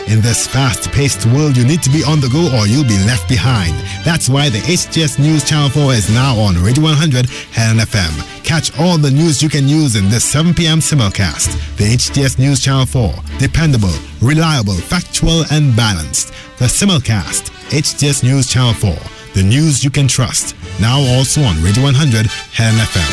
In this fast-paced world, you need to be on the go or you'll be left behind. That's why the HTS News Channel 4 is now on Radio 100 and FM. Catch all the news you can use in this 7 p.m. simulcast. The HTS News Channel 4. Dependable, reliable, factual, and balanced. The simulcast. HTS News Channel 4. The news you can trust. Now also on Radio 100 and FM.